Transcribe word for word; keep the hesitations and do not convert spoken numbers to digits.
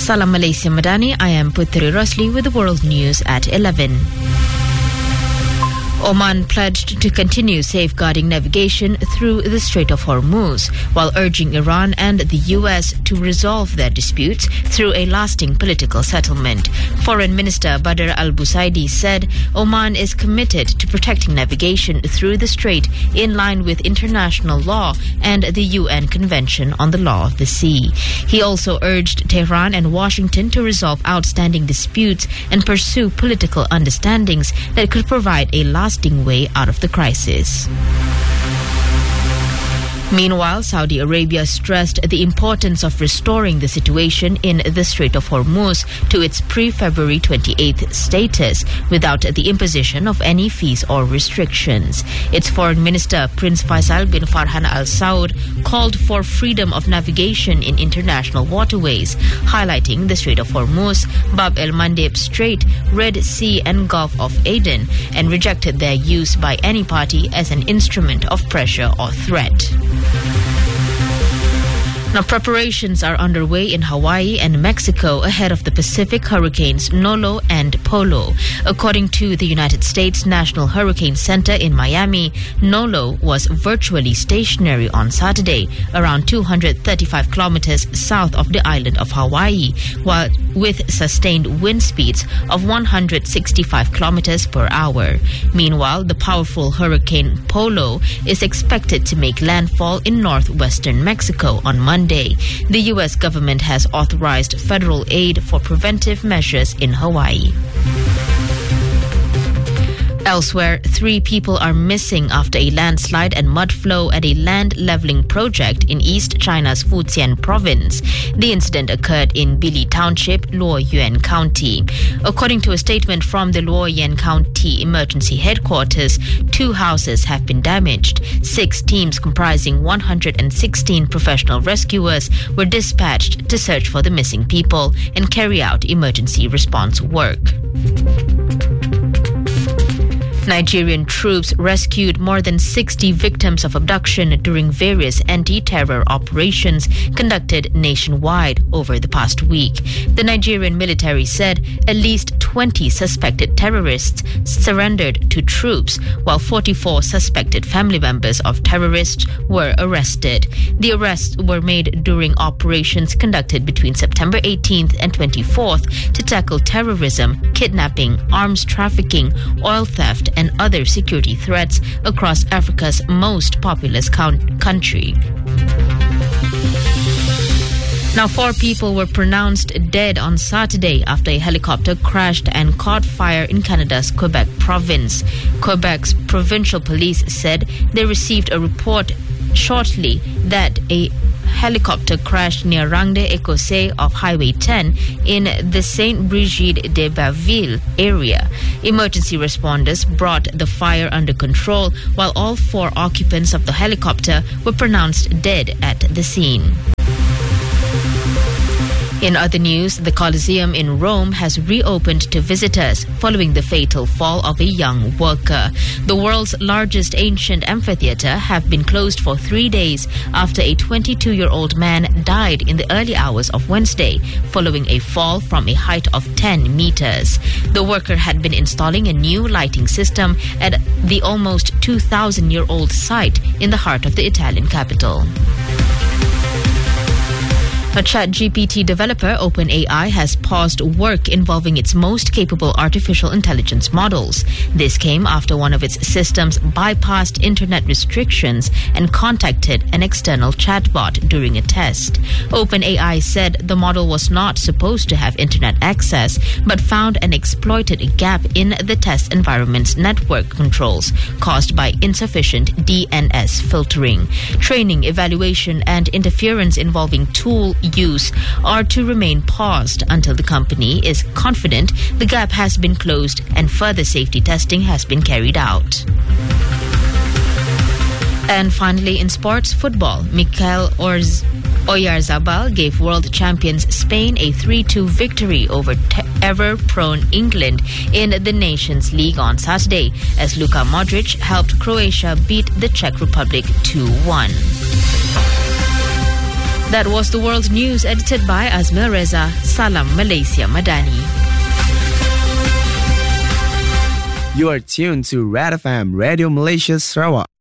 Salam Malaysia Madani, I am Putri Rosli with the World News at eleven. Oman pledged to continue safeguarding navigation through the Strait of Hormuz, while urging Iran and the U S to resolve their disputes through a lasting political settlement. Foreign Minister Badr al-Busaidi said Oman is committed to protecting navigation through the strait in line with international law and the U N Convention on the Law of the Sea. He also urged Tehran and Washington to resolve outstanding disputes and pursue political understandings that could provide a lasting way out of the crisis. Meanwhile, Saudi Arabia stressed the importance of restoring the situation in the Strait of Hormuz to its pre-February twenty-eighth status without the imposition of any fees or restrictions. Its foreign minister, Prince Faisal bin Farhan Al Saud, called for freedom of navigation in international waterways, highlighting the Strait of Hormuz, Bab el-Mandeb Strait, Red Sea and Gulf of Aden, and rejected their use by any party as an instrument of pressure or threat. Now, preparations are underway in Hawaii and Mexico ahead of the Pacific hurricanes Nolo and Polo. According to the United States National Hurricane Center in Miami, Nolo was virtually stationary on Saturday, around two hundred thirty-five kilometers south of the island of Hawaii, while with sustained wind speeds of one hundred sixty-five kilometers per hour. Meanwhile, the powerful Hurricane Polo is expected to make landfall in northwestern Mexico on Monday. The U S government has authorized federal aid for preventive measures in Hawaii. Elsewhere, three people are missing after a landslide and mud flow at a land leveling project in East China's Fujian province. The incident occurred in Bili Township, Luoyuan County. According to a statement from the Luoyuan County Emergency Headquarters, two houses have been damaged. Six teams comprising one hundred sixteen professional rescuers were dispatched to search for the missing people and carry out emergency response work. Nigerian troops rescued more than sixty victims of abduction during various anti-terror operations conducted nationwide over the past week. The Nigerian military said at least twenty suspected terrorists surrendered to troops, while forty-four suspected family members of terrorists were arrested. The arrests were made during operations conducted between September eighteenth and twenty-fourth to tackle terrorism, kidnapping, arms trafficking, oil theft, and other security threats across Africa's most populous country. Now, four people were pronounced dead on Saturday after a helicopter crashed and caught fire in Canada's Quebec province. Quebec's provincial police said they received a report shortly that a helicopter crashed near Rangde Écossais of Highway ten in the Saint Brigide de Baville area. Emergency responders brought the fire under control, while all four occupants of the helicopter were pronounced dead at the scene. In other news, the Colosseum in Rome has reopened to visitors following the fatal fall of a young worker. The world's largest ancient amphitheater have been closed for three days after a twenty-two-year-old man died in the early hours of Wednesday following a fall from a height of ten meters. The worker had been installing a new lighting system at the almost two thousand year old site in the heart of the Italian capital. A ChatGPT developer, OpenAI, has paused work involving its most capable artificial intelligence models. This came after one of its systems bypassed internet restrictions and contacted an external chatbot during a test. OpenAI said the model was not supposed to have internet access, but found and exploited a gap in the test environment's network controls caused by insufficient D N S filtering. Training, evaluation, and interference involving tool use are to remain paused until the company is confident the gap has been closed and further safety testing has been carried out. And finally, in sports football, Mikel Orz- Oyarzabal gave world champions Spain a three two victory over te- ever-prone England in the Nations League on Saturday, as Luka Modric helped Croatia beat the Czech Republic two one. That was the world news edited by Azmir Reza. Salam Malaysia Madani. You are tuned to Red F M, Radio Malaysia Sarawak.